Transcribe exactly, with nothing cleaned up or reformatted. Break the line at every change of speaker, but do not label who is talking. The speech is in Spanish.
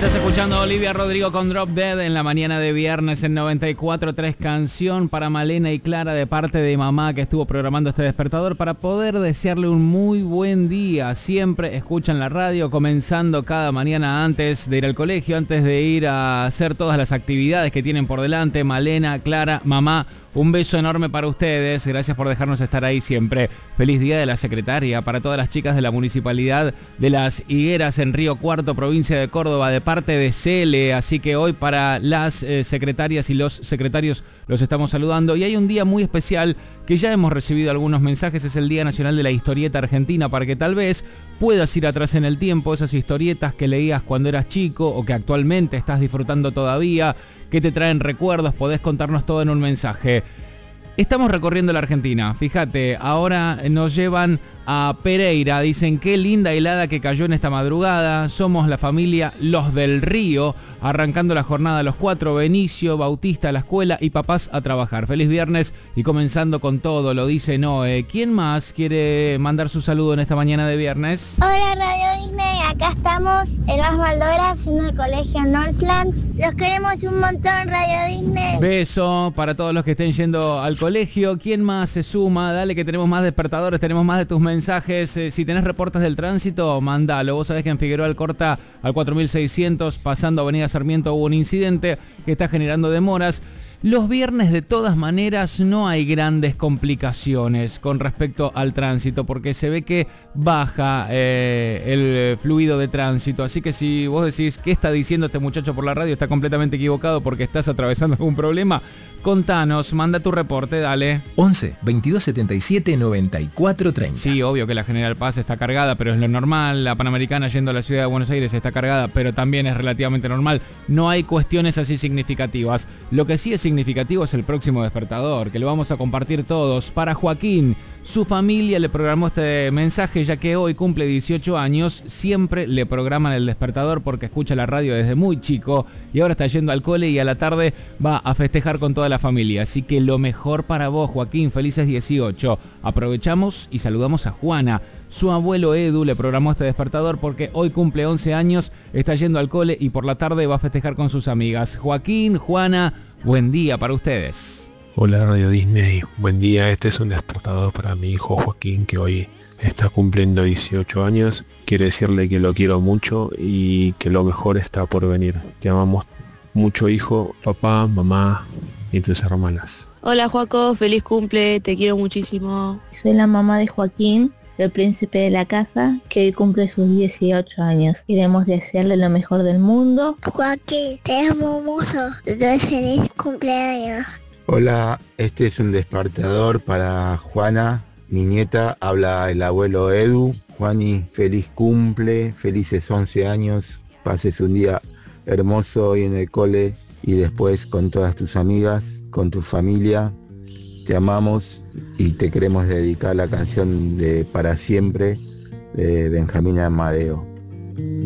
Estás escuchando a Olivia Rodrigo con Drop Dead en la mañana de viernes en noventa y cuatro punto tres, canción para Malena y Clara de parte de mamá que estuvo programando este despertador para poder desearle un muy buen día. Siempre escuchan la radio comenzando cada mañana antes de ir al colegio, antes de ir a hacer todas las actividades que tienen por delante. Malena, Clara, mamá, un beso enorme para ustedes. Gracias por dejarnos estar ahí siempre. Feliz día de la secretaria para todas las chicas de la Municipalidad de Las Higueras en Río Cuarto, provincia de Córdoba, de parte de Cele. Así que hoy para las eh, secretarias y los secretarios los estamos saludando. Y hay un día muy especial que ya hemos recibido algunos mensajes. Es el Día Nacional de la Historieta Argentina, para que tal vez puedas ir atrás en el tiempo, esas historietas que leías cuando eras chico o que actualmente estás disfrutando todavía, que te traen recuerdos. Podés contarnos todo en un mensaje. Estamos recorriendo la Argentina, fíjate, ahora nos llevan a Pereira, dicen qué linda helada que cayó en esta madrugada, somos la familia Los del Río, arrancando la jornada a los cuatro, Benicio, Bautista a la escuela y papás a trabajar. Feliz viernes y comenzando con todo, lo dice Noé. ¿Quién más quiere mandar su saludo en esta mañana de viernes?
Hola Radio Disney, acá estamos, Elvas Maldora, yendo al colegio Northlands. Los queremos un montón, Radio Disney.
Beso para todos los que estén yendo al colegio. ¿Quién más se suma? Dale que tenemos más despertadores, tenemos más de tus mensajes. Eh, si tenés reportes del tránsito, mandalo. Vos sabés que en Figueroa Alcorta al cuatro mil seiscientos, pasando Avenida Sarmiento, hubo un incidente que está generando demoras. Los viernes de todas maneras no hay grandes complicaciones con respecto al tránsito porque se ve que baja eh, el fluido de tránsito. Así que si vos decís ¿qué está diciendo este muchacho por la radio? Está completamente equivocado porque estás atravesando algún problema. Contanos, manda tu reporte, dale.
once, veintidós setenta y siete, noventa y cuatro treinta.
Sí, obvio que la General Paz está cargada, pero es lo normal. La Panamericana yendo a la ciudad de Buenos Aires está cargada, pero también es relativamente normal. No hay cuestiones así significativas. Lo que sí es significativo es el próximo despertador, que lo vamos a compartir todos. Para Joaquín, su familia le programó este mensaje ya que hoy cumple dieciocho años. Siempre le programan el despertador porque escucha la radio desde muy chico y ahora está yendo al cole y a la tarde va a festejar con toda la familia. Así que lo mejor para vos, Joaquín, felices dieciocho. Aprovechamos y saludamos a Juana. Su abuelo Edu le programó este despertador porque hoy cumple once años, está yendo al cole y por la tarde va a festejar con sus amigas. Joaquín, Juana, buen día para ustedes.
Hola Radio Disney, buen día. Este es un despertador para mi hijo Joaquín, que hoy está cumpliendo dieciocho años. Quiero decirle que lo quiero mucho y que lo mejor está por venir. Te amamos mucho, hijo, papá, mamá y tus hermanas.
Hola Joaco, feliz cumple, te quiero muchísimo.
Soy la mamá de Joaquín, el príncipe de la casa, que hoy cumple sus dieciocho años. Queremos desearle lo mejor del mundo.
Joaquín, te amo mucho. Feliz cumpleaños.
Hola, este es un despertador para Juana, mi nieta. Habla el abuelo Edu. Juani, feliz cumple, felices once años. Pases un día hermoso hoy en el cole y después con todas tus amigas, con tu familia. Te amamos y te queremos dedicar la canción de Para Siempre de Benjamín Amadeo.